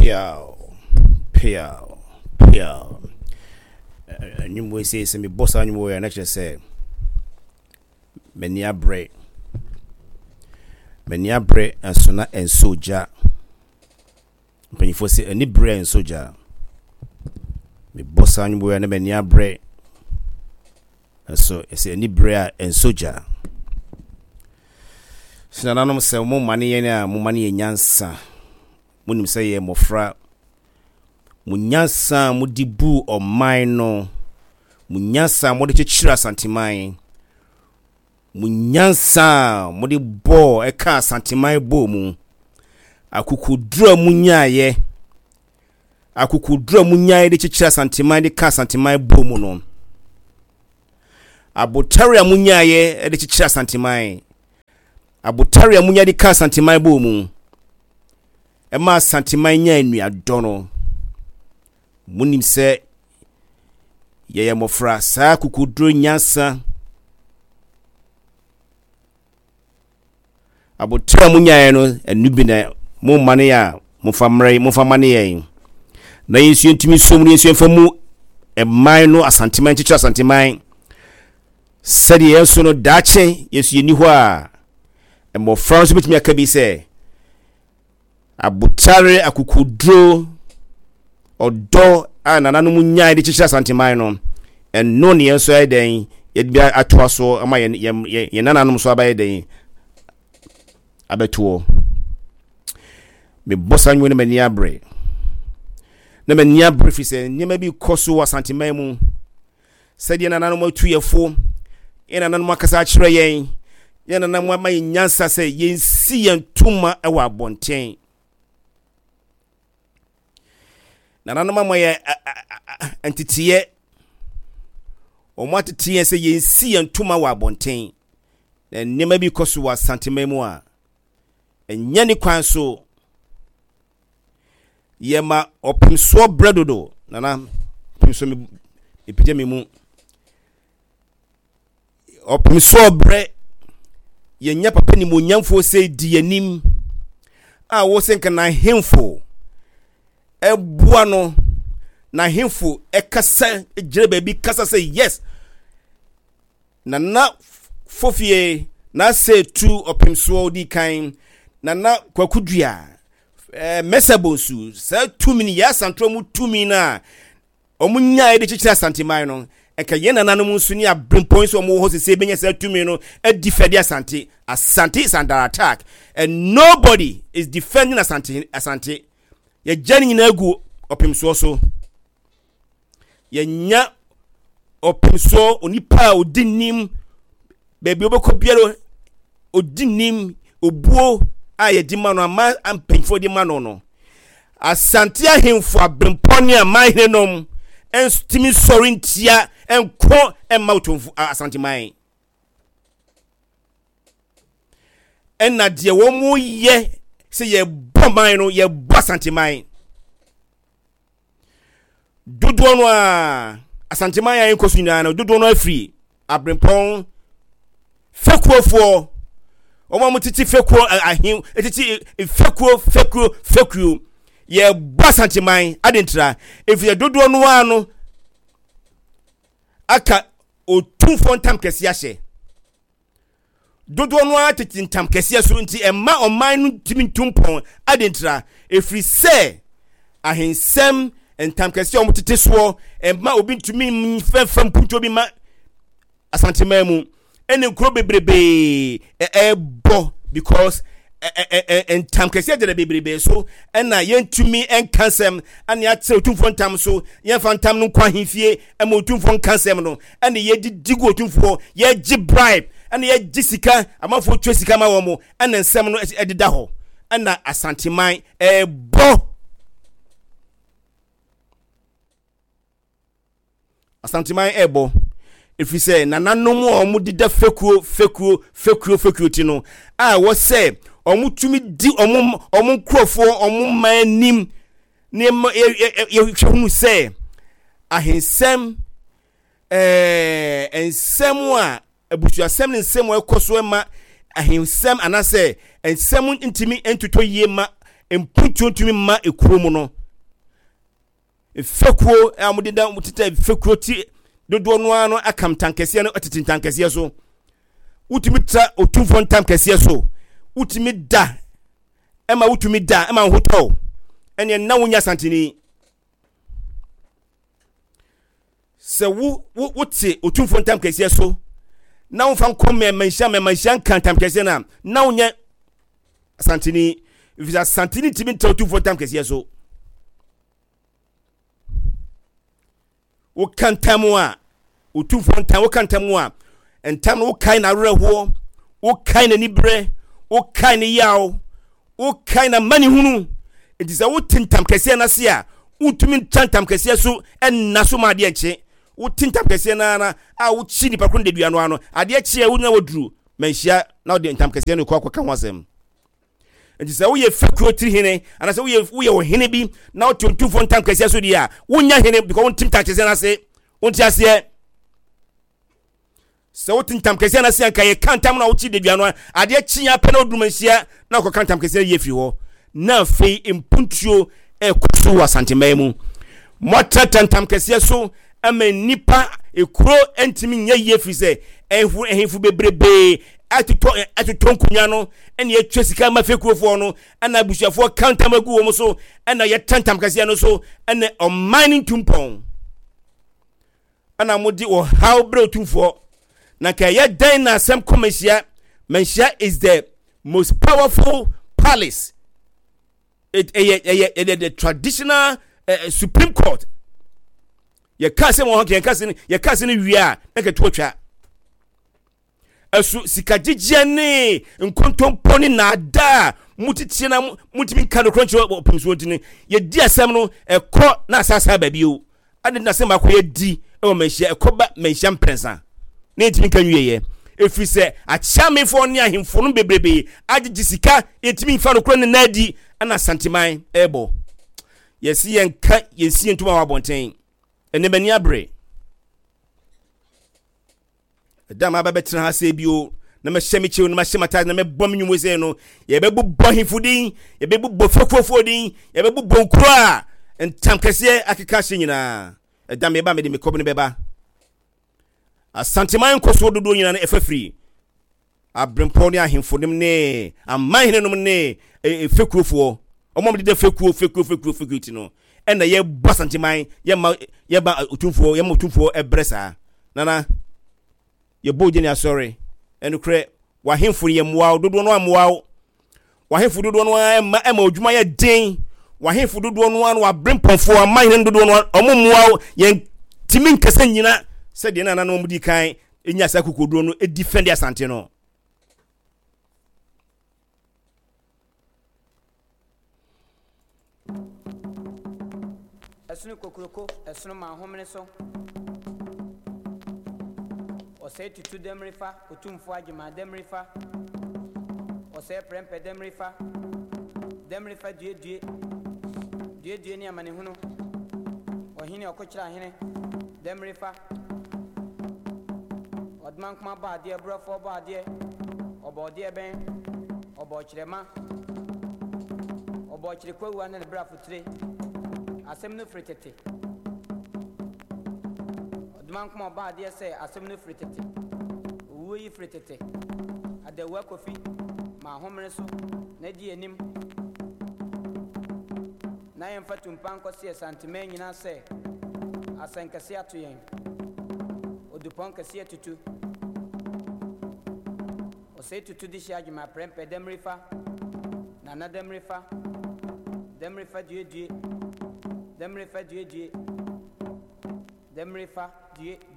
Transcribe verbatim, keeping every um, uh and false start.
Piao, piao, piao. And you will say, "Semi boss on you," and I just say, "Many a break, many a break, and sona and soja." When you say any bread and soja, me boss on you, and many a break, and so it's any bread and soja. So I don't say more money and more money in Yansa. When you say mo fra munyansa mo dibu o mine no munyansa mo de chichira santimai munyansa mo de bo e ka santimai bo mu akukudura munyaye akukudura munyaye de chichira santimai de ka santimai bo mu no abotare munyaye de chichira santimai abotare munyaye de ka santimai bo mu Emma santimai nya enu adono munim se ye mofra sa kukudro nyansa abotra munya no enu bi na mo mane ya mo famre mo famane ye na yesu ntimi somru yesu enfamu emman no asantimai chicha asantimai sadi yesu no dache yesu yeni ho a emofra so bitimi aka bi se abutare akukudro odo anananu munyai de chicha santimai no enno ne enso eden yebia atoa so ama ye ye nananum so abaye den abetuo me bossa nwu ne mani abre na mani abre fi se nyema bi koso wa santimai mu sede nananum atuyefo enananum akasa akire yen ye nananum amaye nyansa se yensi yentuma e wa bonten Nana mama ye entitiye omo atitiye se yensi yentuma wa bonten na nema bi koso wa santimemu a enya ni kwan so yema opimso bredodo nana opimso me epije me mu opimso bre yenya papa ni monyamfo se di anim a wo senka na hemfo ebua no na hemfo ekasa ejire baby kasa say yes na na fofie na say tu opimso di kan na na kwakudua eh mesabosu sa two mini ya santro mu two mini na omunya e de chichira santimai no eka ye na nanom nso ni abrempon so omo ho se benya sa two mini no e defend asante asante is under attack and nobody is defending asante asante ye jani na egu opimso so ye nya opimso onipa odinim bebi obekobiero odinim obuo aye di mano ama ampenfo di mano no asante ahemfo abremponi amahenom enstimi sorintia enko emautonfu asante mai enna de wo mu ye se ye bomai no ye asante mai dudu no a asante mai ayen kosuna no dudu no afri abrempon fekuofo Oma mutiti fekuo ahim etiti fekuo fekuo fekuo ye basantimai adentra if ye dodo no ano aka otumfo ntam kese ahye dodo no atiti ntam kese so nti emma oman no timi tumpon adentra efri se ahensem ntam kese omutiti so emma obi ntumi mfemfam puto bi ma asantimai mu ene nkro bebrebe e bo because en tam kese de bebrebe so na yentumi en kansem ane ate otumfo ntam so yen fantam no kwa hifie e ma otumfo nkansem no ane ye didigo otumfo ye gi bribe ane ye gi sika amafo twa sika ma wo mo ane nsem no edida ho ana asanteman e bo asanteman e bo if you say na nanom omu dida fekuo fekuo fekuo fekuo ti no ah wo say omu tumi di omu omu krofo omu manim ne ye hwehunu say ahensem eh ensem a abutuasem ne nsem wa ekoso ma ahensem anase ensem ntimi entuto yie ma emputu untumi ma ekuro mu no efekuo amudeda mutita efekuo ti dodo no ano akam tankese no atiti tankese so utumi tra otumfo ntam kese so utumi da ema utumi da ema hoto ene na wonya santini se wo wote otumfo ntam kese so na wo fan kom me manhia me manhia kan ntam kese na na wonya santini visa santini timi tra otumfo ntam kese so wo kantamu a otumfo ntam wo kantamu a entam wo kai na reho wo kai na nibre wo kai na yaw wo kai na mani hunu enti za wo tintam kese na se a utumi tantam kese so enna so ma de enche wo tintam kese na na a wo chi ni pakron de duano ano ade eche a wo na woduru manhia na wo de ntam kese no kwa kwa kan wasem enti za wo ye fakro tri hene ana za wo ye wo ye wo hene bi na wo tontumfo ntam kese so dia wo nya hene because wo tintam kese na se wo ntia se so what tintam kese na se anka ye kantam na wo chi de duano ade chia pe na odumanhia na ko kantam kese ye fi ho na fe impuntuo e koso wa santemai mu mota tantam kese so ama nipa ekuro entimi nya ye fi se ehfu ehfu bebrebe atuto atuto nkunya no ene ye twesika ma fe kurofo no ana abusuafo kantam agu wo mo so ana ye tantam kese no so ene o mining tumpon ana modi o how bro tumfo na kaya dina sem commercia manhia is the most powerful palace it a the traditional uh, Supreme Court ye kase mo hoke kase ye kase ni wia na ke twotwa asu sikagigye ne nkontompo ni na da mutitie na mutimi kan kronche opimso dini ye di asem no ekọ na asasa ba bio ade na asem akoye di e manhia ekoba manhia mpresa na etimi kan wieye efi se achiamefo ne ahemfo no bebrebe agigi sika etimi fa no kro ne nadi ana santiman ebo yesi yenka yesi entuma wa bonten ene bani abre dama ba betra ha se bio na ma hyemi chiw na ma hyemata na me bom nyumo se no ye bebu bohifudin ye bebu bofofofodin ye bebu bonkro a entam kese akeka hye nyina dama eba me de me kob ne beba asantiman koso dodo nyina na efafri abrempo ne ahemfo nim ne amahene nom ne efekurofo omom de fekuo fekuo fekuo fekuo no ena ye basantiman ye ma ye ba otumfo ye ma otumfo ebresa nana ye boje ne asori enu kre wa hemfo ye moa dodo no amoa wa hemfo dodo no ema ema odwuma ye den wa hemfo dodo no an wa bremponfo amahene dodo no omom moa ye timin kasa nyina se de na na no mudi kan enya sakokodro no e defend asante no esunu kokroko esunu ma homene so o say tutu dem rifa otumfo agima dem rifa o say prempe dem rifa dem rifa die die die die ni amane hunu o hini okochira hene dem rifa odman kuma ba die brofo ba die obo die ben obo chirema obo chirikwa wa na brafo tire asem no fritete odman kuma ba dia say asem no fritete wo yi fritete adawa kofi ma homre so na di enim na yem fatum pan ko se santimen nyina say asankase ato yen odupon kase tutu o say tutu di shaji ma prempe dem rifa na na dem rifa dem rifa die die dem rifa die die dem rifa die